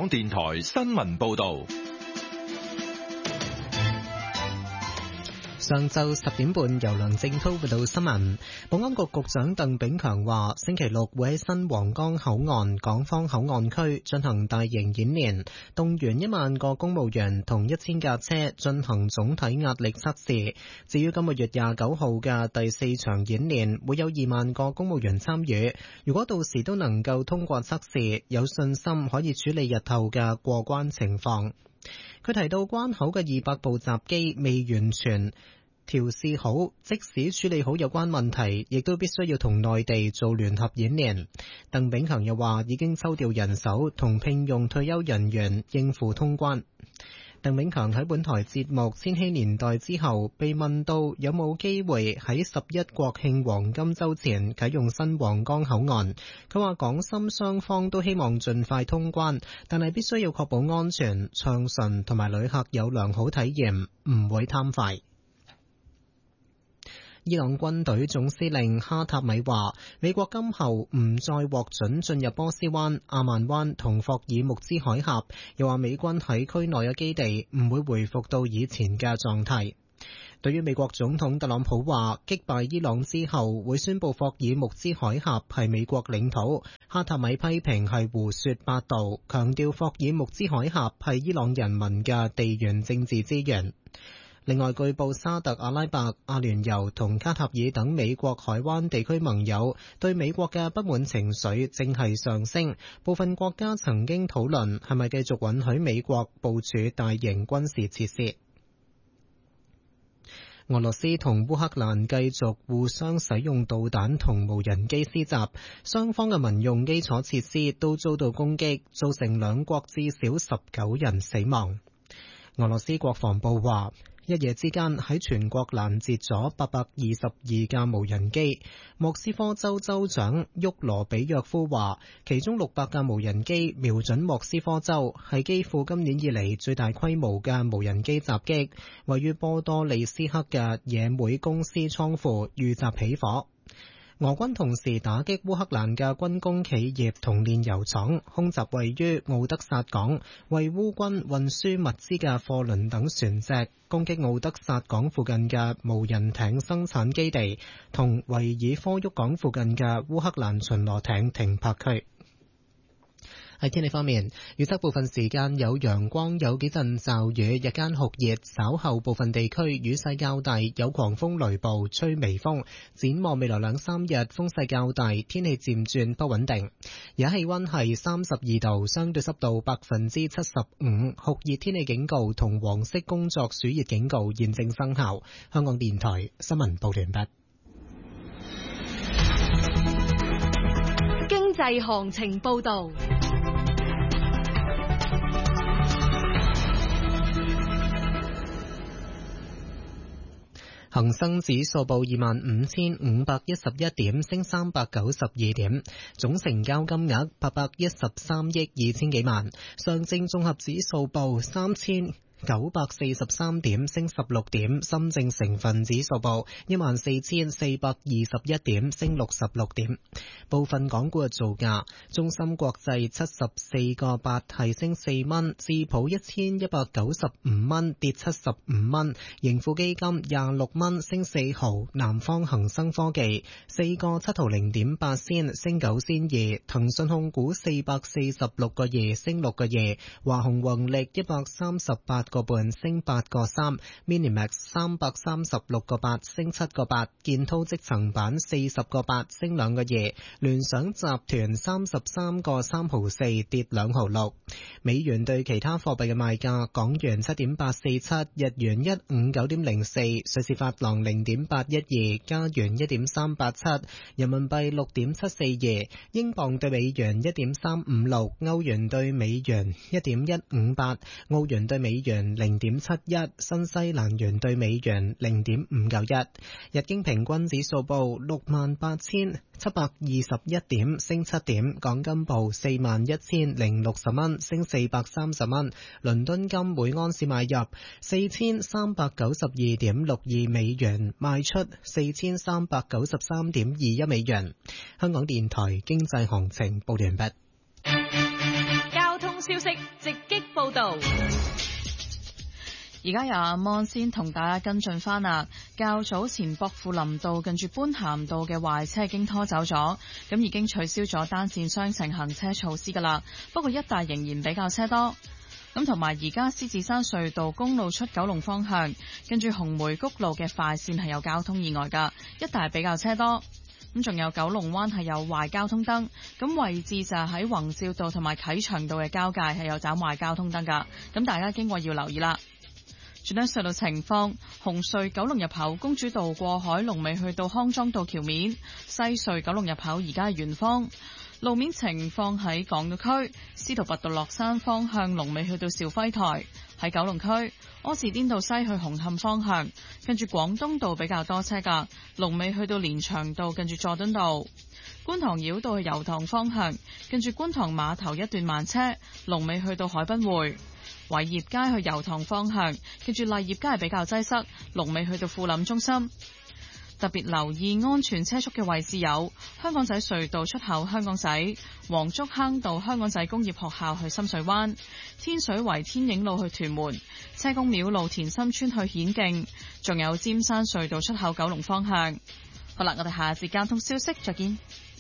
港電台新聞報道。 上晝10點半，由梁正滔報道新聞。保安局局長鄧炳強話，星期六會喺新皇崗口岸港方口岸區進行大型演練，動員1萬個公務員同1000架車進行總體壓力測試。至於今個月29號嘅第4場演練，會有2萬個公務員參與。如果到時都能夠通過測試，有信心可以處理日後嘅過關情況。佢提到關口嘅200部閘機未完全調試好，即使處理好有關問題，亦都必須要同內地做聯合演練。鄧炳強又話已經抽調人手同聘用退休人員應付通關。鄧炳強喺本台節目《千禧年代》之後被問到有冇機會喺11國慶黃金週前啟用新皇崗口岸，佢話港深雙方都希望盡快通關，但係必須要確保安全暢順同埋旅客有良好體驗，唔會貪快。伊朗軍隊總司令哈塔米話，美國今後唔再獲准進入波斯灣、阿曼灣同霍爾木茲海峽，又話美軍喺區內嘅基地唔會回復到以前嘅狀態。對於美國總統特朗普話擊敗伊朗之後會宣布霍爾木茲海峽係美國領土，哈塔米批評係胡說八道，強調霍爾木茲海峽係伊朗人民嘅地緣政治資源。另外，據報沙特阿拉伯、阿聯酋同卡塔爾等美國海灣地區盟友對美國嘅不滿情緒正係上升，部分國家曾經討論係咪繼續允許美國部署大型軍事設施。俄羅斯同烏克蘭繼續互相使用導彈同無人機施襲，雙方嘅民用基礎設施都遭到攻擊，造成兩國至少19人死亡。俄羅斯國防部話，一夜之間喺全國攔截咗822架無人機。莫斯科州州長沃羅比約夫話，其中600架無人機瞄準莫斯科州，係基輔今年以嚟最大規模嘅無人機襲擊。位於波多利斯克嘅野莓公司倉庫遇襲起火。俄軍同時打擊烏克蘭嘅軍工企業同煉油廠，空襲位於奧德薩港為烏軍運輸物資嘅貨輪等船隻，攻擊奧德薩港附近嘅無人艇生產基地同維爾科沃港附近嘅烏克蘭巡邏艇停泊區。喺天氣方面，預測部分時間有陽光，有幾陣驟雨，日間酷熱，稍後部分地區雨勢較大，有狂風雷暴，吹微風。展望未來2-3日，風勢較大，天氣漸轉不穩定。而家氣溫係32度，相對濕度75%，酷熱天氣警告同黃色工作暑熱警告現正生效。香港電台新聞報完畢。 經濟行情報道。 恒生指數報25,511點，升392點，總成交金額813億2千幾萬。上證綜合指數報3943點，升16點。深證成分指數報14,421點，升66點。部分港股嘅造價：中芯國際74個8係升4蚊，智普1195蚊跌75蚊，盈富基金26蚊升4毫，南方恒生科技4個7毫0.8仙升9仙2，騰訊控股446個2升6個2，華虹宏力138個半升8個3 ，Minimax 336個8升7個8，建滔積層板40個8升2個2，聯想集團33個3毫4跌2毫6。美元對其他貨幣嘅賣價：港元7.847，日元159.04，瑞士法郎0.812，加元1.387，人民幣6.742，英鎊對美元1.356，歐元對美元1.158，澳元對美元0.71，新西蘭元對美元0.591。日經平均指數報68,721點，升7點。港金報41,060蚊，升430蚊。倫敦金每安士買入4,392.62美元，賣出4,393.21美元。香港電台經濟行情報完畢。 消息直擊報道。 而家由阿芒先同大家跟進翻啦。較早前薄扶林道近住般咸道嘅壞車已經拖走咗，咁已經取消咗單線雙程行車措施噶啦。不過一帶仍然比較車多。咁同埋而家獅子山隧道公路出九龍方向，跟住紅梅谷路嘅快線係有交通意外噶，一帶比較車多。咁仲有九龍灣係有壞交通燈，咁位置就係喺宏照道同埋啟祥道嘅交界係有斬壞交通燈噶，咁大家經過要留意啦。轉睇隧道情況，紅隧九龍入口公主道過海龍尾去到康莊道橋面，西隧九龍入口而家係圓方。路面情況喺港島區，司徒拔道落山方向龍尾去到兆輝台；喺九龍區，柯士甸道西去紅磡方向，跟住廣東道比較多車噶，龍尾去到連翔道近住佐敦道。觀塘繞道去油塘方向，跟住觀塘碼頭一段慢車，龍尾去到海濱匯。偉業街去油塘方向，跟住麗業街係比較擠塞，龍尾去到富林中心。特別留意安全車速嘅位置有香港仔隧道出口香港仔、黃竹坑道香港仔工業學校去深水灣、天水圍天影路去屯門、車公廟路田心村去顯徑，仲有尖山隧道出口九龍方向。好啦，我哋下一節交通消息再見。